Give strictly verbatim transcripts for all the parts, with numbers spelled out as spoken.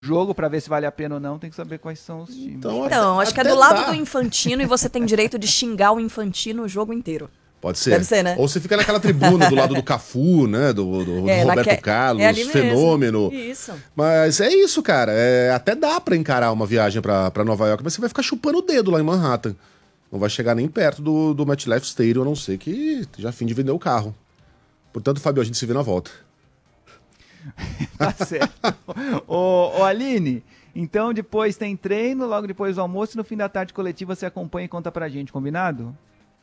jogo para ver se vale a pena ou não, tem que saber quais são os times. Então, Então, até, acho que é até do lado dá. do Infantino e você tem direito de xingar o Infantino o jogo inteiro. Pode ser. Deve ser, né? Ou você fica naquela tribuna do lado do Cafu, né? Do, do, do É, Roberto naque- Carlos, é ali mesmo. fenômeno. Isso. Mas é isso, cara. É, até dá pra encarar uma viagem pra, pra Nova York, mas você vai ficar chupando o dedo lá em Manhattan. Não vai chegar nem perto do, do MetLife Stadium, a não ser que esteja a fim de vender o carro. Portanto, Fabio, a gente se vê na volta. Tá certo. ô, ô, Aline, então depois tem treino, logo depois do almoço e no fim da tarde coletiva você acompanha e conta pra gente, combinado?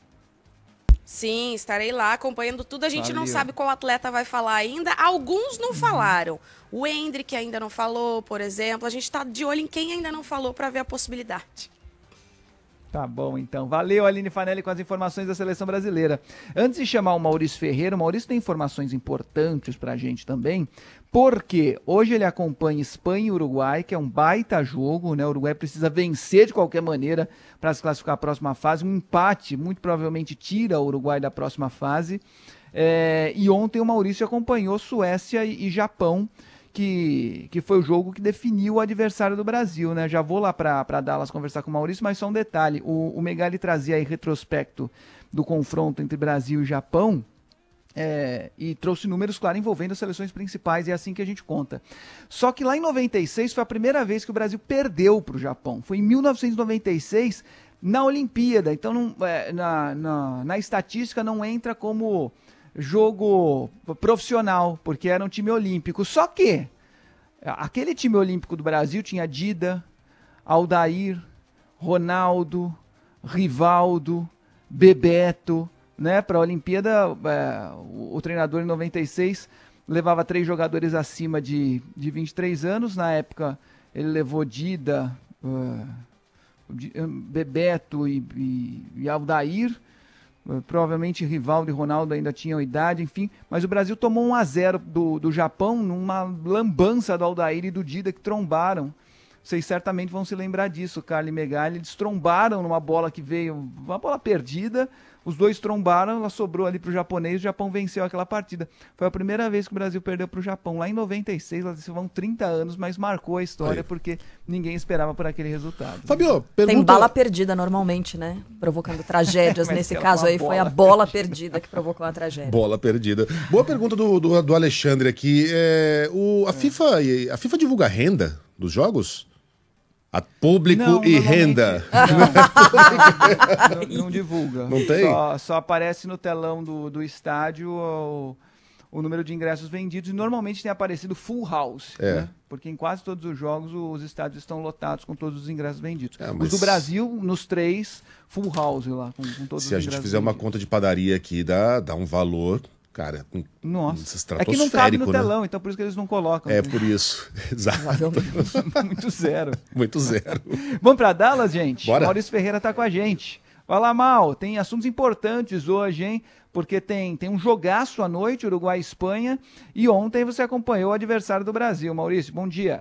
Sim, estarei lá acompanhando tudo. A gente não Valeu. sabe qual atleta vai falar ainda. Alguns não falaram. O Hendrick ainda não falou, por exemplo. A gente está de olho em quem ainda não falou para ver a possibilidade. Tá bom, então. Valeu, Aline Fanelli, com as informações da Seleção Brasileira. Antes de chamar o Maurício Ferreira, o Maurício tem informações importantes pra gente também, porque hoje ele acompanha Espanha e Uruguai, que é um baita jogo, né? O Uruguai precisa vencer de qualquer maneira para se classificar à próxima fase. Um empate, muito provavelmente, tira o Uruguai da próxima fase. É, e ontem o Maurício acompanhou Suécia e, e Japão, Que, que foi o jogo que definiu o adversário do Brasil, né? Já vou lá para Dallas conversar com o Maurício, mas só um detalhe, o, o Megali trazia aí retrospecto do confronto entre Brasil e Japão, é, e trouxe números, claro, envolvendo as seleções principais, e é assim que a gente conta. Só que lá em noventa e seis foi a primeira vez que o Brasil perdeu para o Japão, foi em mil novecentos e noventa e seis, na Olimpíada, então não, é, na, na, na estatística não entra como jogo profissional, porque era um time olímpico. Só que aquele time olímpico do Brasil tinha Dida, Aldair, Ronaldo, Rivaldo, Bebeto, né? Para a Olimpíada, é, o, o treinador em noventa e seis levava três jogadores acima de, de vinte e três anos. Na época, ele levou Dida, uh, Bebeto e, e, e Aldair. Provavelmente Rivaldo e Ronaldo ainda tinham idade, enfim. Mas o Brasil tomou um a zero do, do Japão numa lambança do Aldair e do Dida que trombaram. Vocês certamente vão se lembrar disso, Carlos e Megali. Eles trombaram numa bola que veio, uma bola perdida. Os dois trombaram, ela sobrou ali pro japonês, o Japão venceu aquela partida. Foi a primeira vez que o Brasil perdeu pro Japão, lá em noventa e seis, lá vão trinta anos, mas marcou a história. Aí. Porque ninguém esperava por aquele resultado. Fabio, pergunta... Tem bala perdida normalmente, né? Provocando tragédias. Nesse caso aí foi a bola perdida que provocou a tragédia. Bola perdida. Boa pergunta do, do, do Alexandre aqui. É, o, a, é. FIFA, a FIFA divulga a renda dos jogos? A público não, e renda. Não, não, não divulga. Não tem? Só, só aparece no telão do, do estádio o, o número de ingressos vendidos. E normalmente tem aparecido full house. É. Né? Porque em quase todos os jogos os estádios estão lotados com todos os ingressos vendidos. É, mas... Os do Brasil, nos três, full house lá, com, com todos os ingressos vendidos. Se a gente fizer uma conta de padaria aqui, dá, dá um valor... Cara, um, Nossa, é que não cabe no né? telão, então por isso que eles não colocam. É, né? por isso. Exato. Muito zero. Muito zero. Vamos para Dallas, gente? Bora. Maurício Ferreira tá com a gente. Vai lá, Mal, tem assuntos importantes hoje, hein? Porque tem, tem um jogaço à noite, Uruguai e Espanha, e ontem você acompanhou o adversário do Brasil. Maurício, bom dia.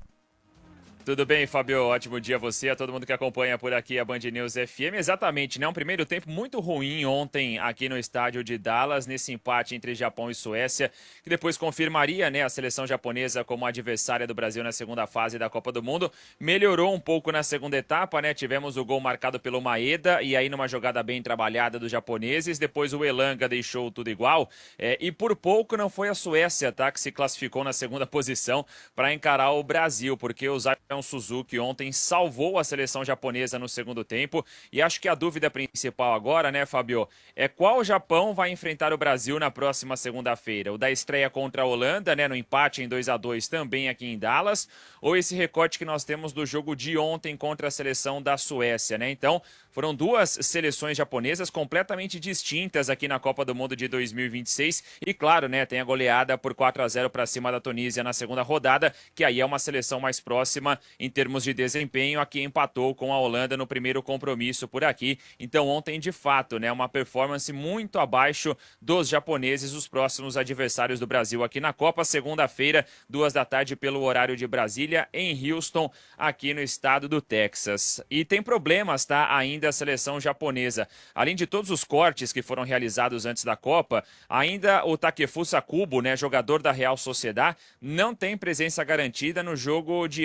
Tudo bem, Fabio? Ótimo dia a você, a todo mundo que acompanha por aqui a Band News F M. Exatamente, né? Um primeiro tempo muito ruim ontem aqui no estádio de Dallas, nesse empate entre Japão e Suécia, que depois confirmaria, né, a seleção japonesa como adversária do Brasil na segunda fase da Copa do Mundo. Melhorou um pouco na segunda etapa, né? Tivemos o gol marcado pelo Maeda e aí numa jogada bem trabalhada dos japoneses. Depois o Elanga deixou tudo igual. É, e por pouco não foi a Suécia, tá? Que se classificou na segunda posição para encarar o Brasil, porque os Suzuki ontem salvou a seleção japonesa no segundo tempo, e acho que a dúvida principal agora, né, Fabio, é qual Japão vai enfrentar o Brasil na próxima segunda-feira? O da estreia contra a Holanda, né, no empate em dois a dois também aqui em Dallas, ou esse recorte que nós temos do jogo de ontem contra a seleção da Suécia, né? Então, foram duas seleções japonesas completamente distintas aqui na Copa do Mundo de dois mil e vinte e seis, e claro, né, tem a goleada por quatro a zero para cima da Tunísia na segunda rodada, que aí é uma seleção mais próxima em termos de desempenho, aqui empatou com a Holanda no primeiro compromisso por aqui. Então ontem, de fato, né, uma performance muito abaixo dos japoneses, os próximos adversários do Brasil aqui na Copa. Segunda-feira, duas da tarde pelo horário de Brasília, em Houston, aqui no estado do Texas. E tem problemas, tá, ainda a seleção japonesa. Além de todos os cortes que foram realizados antes da Copa, ainda o Takefusa Kubo, né, jogador da Real Sociedad, não tem presença garantida no jogo de